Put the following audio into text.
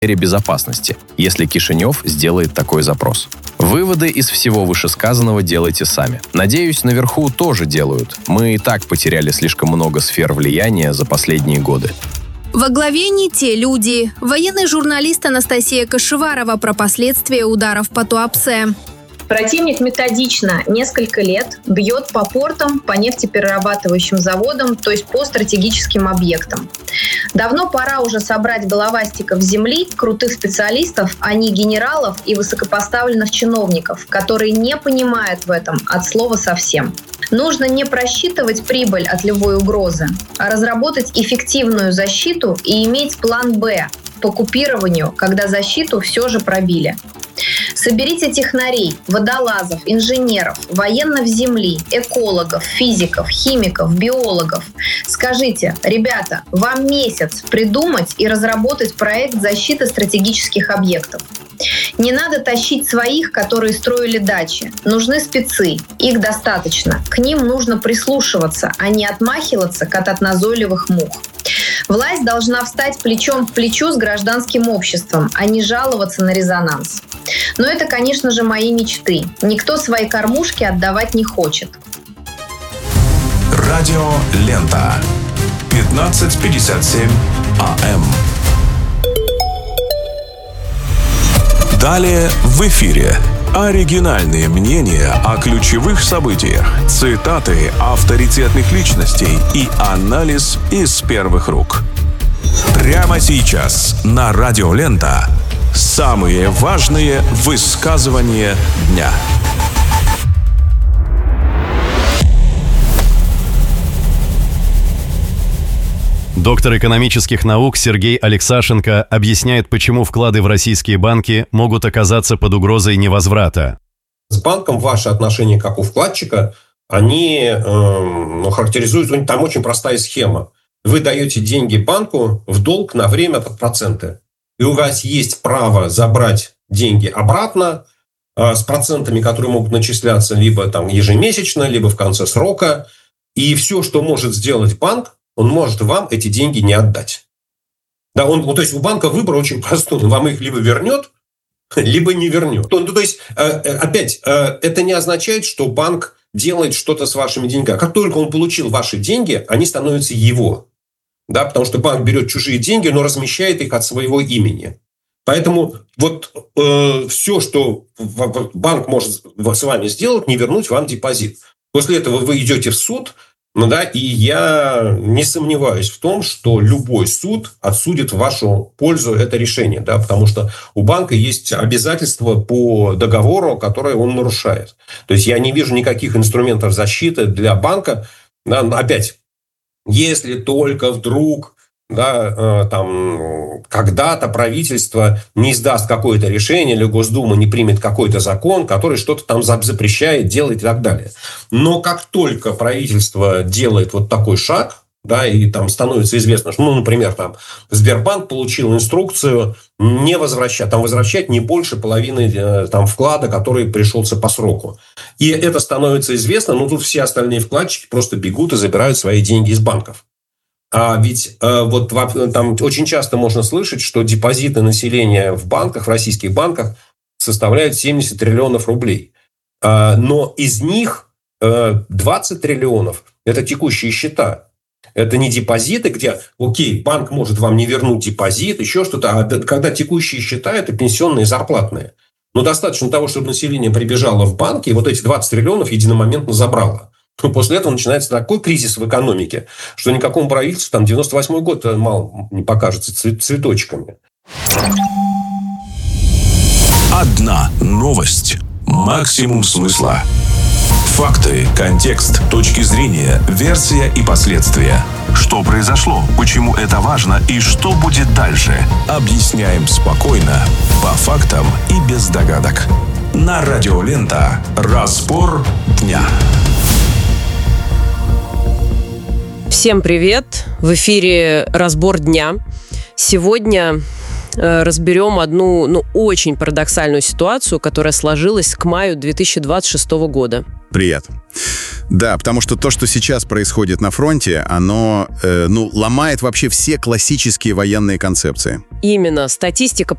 сфере безопасности, если Кишинев сделает такой запрос. Выводы из всего вышесказанного делайте сами. Надеюсь, наверху тоже делают. Мы и так потеряли слишком много сфер влияния за последние годы. Во главе не те люди. Военный журналист Анастасия Кашеварова про последствия ударов по Туапсе. Противник методично несколько лет бьет по портам, по нефтеперерабатывающим заводам, то есть по стратегическим объектам. Давно пора уже собрать головастиков земли, крутых специалистов, а не генералов и высокопоставленных чиновников, которые не понимают в этом от слова совсем. Нужно не просчитывать прибыль от любой угрозы, а разработать эффективную защиту и иметь план «Б» по купированию, когда защиту все же пробили. Соберите технарей, водолазов, инженеров, военных земли, экологов, физиков, химиков, биологов. Скажите, ребята, вам месяц придумать и разработать проект защиты стратегических объектов. Не надо тащить своих, которые строили дачи. Нужны спецы, их достаточно. К ним нужно прислушиваться, а не отмахиваться, как от назойливых мух. Власть должна встать плечом к плечу с гражданским обществом, а не жаловаться на резонанс. Но это, конечно же, мои мечты. Никто свои кормушки отдавать не хочет. Радио Лента. 15:57 АМ. Далее в эфире. Оригинальные мнения о ключевых событиях, цитаты авторитетных личностей и анализ из первых рук. Прямо сейчас на Радио Лента самые важные высказывания дня. Доктор экономических наук Сергей Алексашенко объясняет, почему вклады в российские банки могут оказаться под угрозой невозврата. С банком ваши отношения как у вкладчика, они характеризуются, там очень простая схема. Вы даете деньги банку в долг на время под проценты. И у вас есть право забрать деньги обратно с процентами, которые могут начисляться либо там ежемесячно, либо в конце срока. И все, что может сделать банк, он может вам эти деньги не отдать. Да, то есть у банка выбор очень простой. Он вам их либо вернет, либо не вернет. То есть, опять, это не означает, что банк делает что-то с вашими деньгами. Как только он получил ваши деньги, они становятся его. Да, потому что банк берет чужие деньги, но размещает их от своего имени. Поэтому все, что банк может с вами сделать, не вернуть вам депозит. После этого вы идете в суд. И я не сомневаюсь в том, что любой суд отсудит в вашу пользу это решение, потому что у банка есть обязательства по договору, которые он нарушает. То есть я не вижу никаких инструментов защиты для банка. Опять, если только вдруг когда-то правительство не издаст какое-то решение или Госдума не примет какой-то закон, который что-то там запрещает делать и так далее. Но как только правительство делает вот такой шаг, и там становится известно, что, например, Сбербанк получил инструкцию не возвращать, возвращать не больше половины вклада, который пришелся по сроку. И это становится известно, тут все остальные вкладчики просто бегут и забирают свои деньги из банков. А ведь там очень часто можно слышать, что депозиты населения в банках, в российских банках составляют 70 триллионов рублей. Но из них 20 триллионов – это текущие счета. Это не депозиты, где, банк может вам не вернуть депозит, еще что-то. А когда текущие счета – это пенсионные и зарплатные. Но достаточно того, чтобы население прибежало в банки, и эти 20 триллионов единомоментно забрало. После этого начинается такой кризис в экономике, что никакому правительству 98-й год мало не покажется цветочками. Одна новость. Максимум смысла. Факты, контекст, точки зрения, версия и последствия. Что произошло, почему это важно и что будет дальше. Объясняем спокойно, по фактам и без догадок. На Радио Лента. Разбор дня. Всем привет! В эфире «Разбор дня». Сегодня разберем одну очень парадоксальную ситуацию, которая сложилась к маю 2026 года. Привет. Да, потому что то, что сейчас происходит на фронте, оно ломает вообще все классические военные концепции. Именно. Статистика